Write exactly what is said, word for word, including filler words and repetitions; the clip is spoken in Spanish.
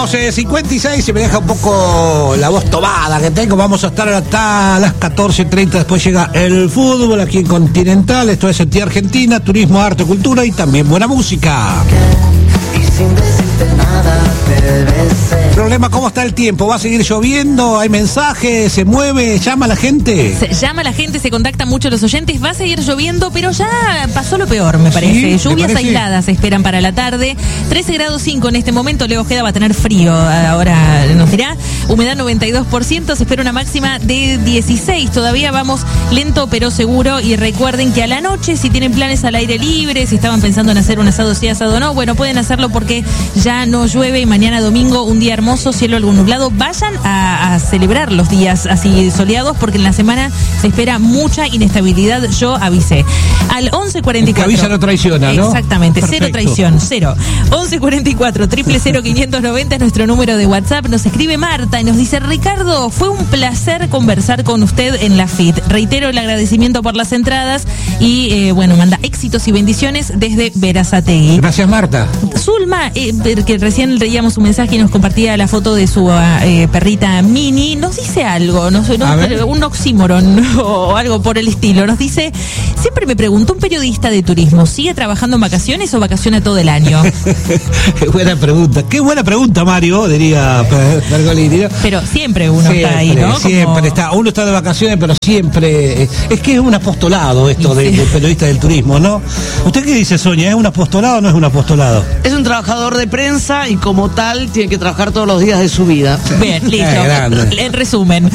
doce cincuenta y seis, se me deja un poco la voz tomada que tengo. Vamos a estar hasta las catorce treinta. Después llega el fútbol aquí en Continental. Esto es Sentí Argentina, turismo, arte, cultura y también buena música. Sin decirte nada, te besé. Problema, ¿cómo está el tiempo? ¿Va a seguir lloviendo? ¿Hay mensajes? ¿Se mueve? ¿Llama la gente? Se llama la gente, se contactan mucho los oyentes. Va a seguir lloviendo, pero ya pasó lo peor, me parece. ¿Sí? Lluvias ¿Me parece? aisladas se esperan para la tarde. trece grados cinco en este momento. Leo Ojeda va a tener frío. Ahora nos dirá. Humedad noventa y dos por ciento. Se espera una máxima de dieciséis. Todavía vamos lento pero seguro. Y recuerden que a la noche, si tienen planes al aire libre, si estaban pensando en hacer un asado, si asado o no, bueno, pueden hacerlo porque porque ya no llueve y mañana domingo un día hermoso, cielo algo nublado. Vayan a, a celebrar los días así soleados porque en la semana se espera mucha inestabilidad. Yo avisé. Al once cuarenta y cuatro. El que avisa no traiciona, ¿no? Exactamente, Perfecto. Cero traición, cero. once cuarenta y cuatro, cero cero cero, quinientos noventa es nuestro número de WhatsApp. Nos escribe Marta y nos dice: Ricardo, fue un placer conversar con usted en la F I T. Reitero el agradecimiento por las entradas y eh, bueno, manda éxitos y bendiciones desde Berazategui. Gracias, Marta. Zulma, eh, que recién leíamos un mensaje y nos compartía la foto de su eh, perrita Mini, nos dice algo, no sé, no, un oxímoron o algo por el estilo. Nos dice: siempre me pregunto, un periodista de turismo, ¿sigue trabajando en vacaciones o vacaciona todo el año? Qué buena pregunta, qué buena pregunta, Mario, diría Pergolini, ¿no? Pero siempre uno siempre, está ahí, ¿no? Siempre Como... está, uno está de vacaciones, pero siempre, es que es un apostolado esto de, sí. de periodista del turismo, ¿no? ¿Usted qué dice, Sonia? ¿Es un apostolado o no es un apostolado? Es un trabajador de prensa y como tal tiene que trabajar todos los días de su vida. Bien, listo. Eh, grande. En resumen.